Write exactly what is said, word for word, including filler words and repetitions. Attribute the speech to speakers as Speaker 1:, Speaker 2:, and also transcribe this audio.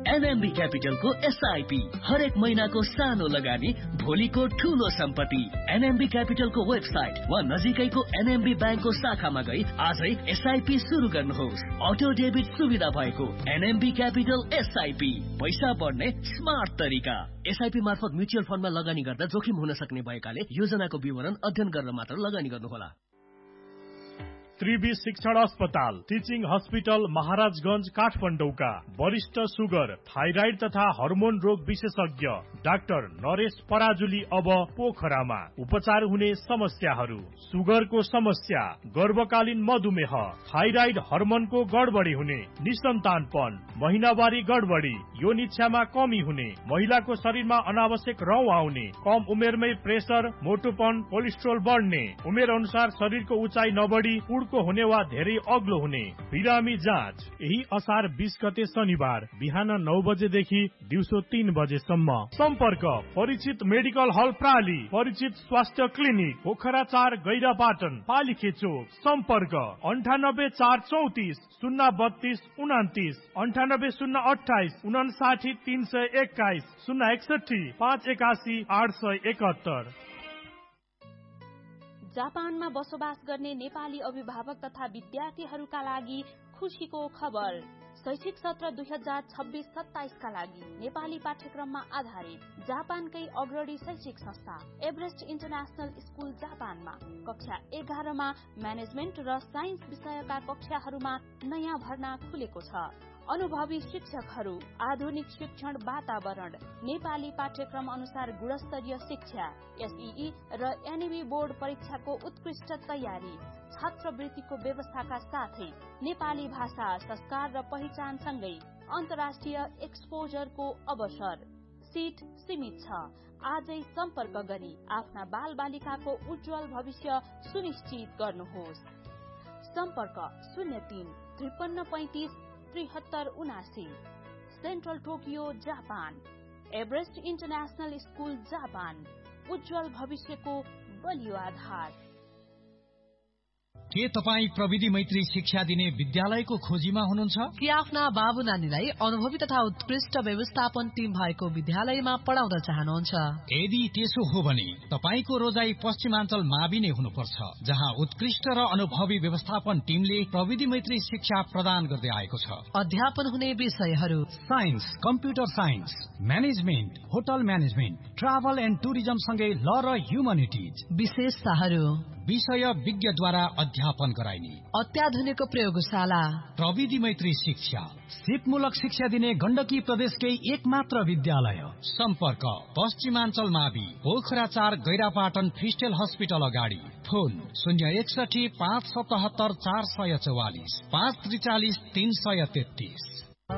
Speaker 1: NMB क्यापिटलको SIP हरेक महिनाको सानो लगानी भोलिको ठूलो सम्पत्ति। एनएमबी क्यापिटलको वेबसाइट वा नजिकैको एनएमबी ब्याङ्कको शाखामा गई आजै एसआईपी सुरु गर्नुहोस्। अटो डेबिट सुविधा भएको एनएमबी क्यापिटल एसआईपी, पैसा बढ्ने स्मार्ट तरिका। एसआईपी मार्फत म्युचुअल फन्डमा लगानी गर्दा जोखिम हुन सक्ने भएकाले योजनाको विवरण अध्ययन गरेर मात्र लगानी गर्नुहोला।
Speaker 2: त्रिवी शिक्षण अस्पताल, टिचिङ हस्पिटल, महाराजगंज, काठमाडौँका वरिष्ठ सुगर, थाइराइड तथा हर्मोन रोग विशेषज्ञ डाक्टर नरेश पराजुली अब पोखरामा। उपचार हुने समस्याहरू: सुगरको समस्या, गर्भकालीन मधुमेह, थाइराइड हर्मोनको गडबडी हुने, निसन्तानपन, महिनावारी गडबडी, योनिच्छामा कमी हुने, महिलाको शरीरमा अनावश्यक रौँ आउने, कम उमेरमै प्रेसर, मोटोपन, कोलेस्ट्रोल बढ्ने, उमेर अनुसार शरीरको उचाइ नबढी को हुने वा धेरै अग्लो हुने, बिरामी जाँच। यही असार बीस गते शनिबार बिहान नौ बजेदेखि दिउँसो तीन बजेसम्म। सम्पर्क परिचित मेडिकल हल प्राली, परिचित स्वास्थ्य क्लिनिक, पोखरा चार, गैरापाटन, पालिखे चोक। सम्पर्क अन्ठानब्बे चार चौतिस शून्य बत्तीस उनातिस, अन्ठानब्बे शून्य अठाइस उनासाठी तीन सय एक्काइस, शून्य एकसठी पाँच एकासी आठ सय एकहत्तर।
Speaker 3: जापानमा बसोबास गर्ने नेपाली अभिभावक तथा विद्यार्थीहरूका लागि खुशीको खबर। शैक्षिक सत्र दुई हजार छब्बीस सत्ताइस का लागि नेपाली पाठ्यक्रममा आधारित जापानकै अग्रणी शैक्षिक संस्था एभरेस्ट इन्टरनेशनल स्कूल जापानमा कक्षा एघारमा म्यानेजमेन्ट र साइन्स विषयका कक्षाहरूमा नयाँ भर्ना खुलेको छ। अनुभवी शिक्षकहरू, आधुनिक शिक्षण वातावरण, नेपाली पाठ्यक्रम अनुसार गुणस्तरीय शिक्षा, एसईई र एनईबी बोर्ड परीक्षाको उत्कृष्ट तयारी, छात्रवृत्तिको व्यवस्थाका साथै नेपाली भाषा, संस्कार र पहिचान सँगै अन्तर्राष्ट्रिय एक्सपोजरको अवसर। सीट सीमित छ। आजै सम्पर्क गरी आफ्ना बाल बालिकाको उज्जवल भविष्य सुनिश्चित गर्नुहोस्। सम्पर्क शून्य तीन त्रिपन्न पैंतिस त्रिहत्तर उनासी। Central Tokyo Japan. Everest international school Japan, उज्जवल भविष्यको बलियो आधार।
Speaker 4: के तपाई प्रविधि मैत्री शिक्षा दिने विद्यालयको खोजीमा हुनुहुन्छ?
Speaker 5: कि आफ्ना बाबु नानीलाई अनुभवी तथा उत्कृष्ट व्यवस्थापन टिम भएको विद्यालयमा पढाउन चाहनुहुन्छ?
Speaker 4: यदि त्यसो हो भने तपाईको रोजाई पश्चिमाञ्चल मावि नै हुनुपर्छ, जहाँ उत्कृष्ट र अनुभवी व्यवस्थापन टिमले प्रविधि मैत्री शिक्षा प्रदान गर्दै आएको छ।
Speaker 5: अध्यापन हुने विषयहरू:
Speaker 4: science, computer science, management, hotel management, travel and tourism सँगै ल र ह्युमनिटिज।
Speaker 5: विशेषताहरू:
Speaker 4: विषय विज्ञद्वारा अध्यापन गराइने
Speaker 5: अत्याधुनिक प्रयोगशाला,
Speaker 4: प्रविधि मैत्री शिक्षा, सिपमूलक शिक्षा दिने गण्डकी प्रदेशकै एक मात्र विद्यालय। सम्पर्क पश्चिमाञ्चल मावि, पोखरा चार, गैरापाटन, क्रिस्टल हस्पिटल अगाडि। फोन शून्य एकसठी पाँच सतहत्तर चार सय चौवालिस, पाँच त्रिचालिस तीन सय तेत्तीस।